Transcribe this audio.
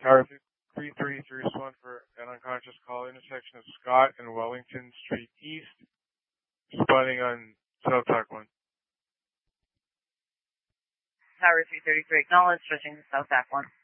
Tower 333 respond for an unconscious caller, intersection of Scott and Wellington Street East, responding on South Tac 1. Tower 333 acknowledged, switching to South Tac 1.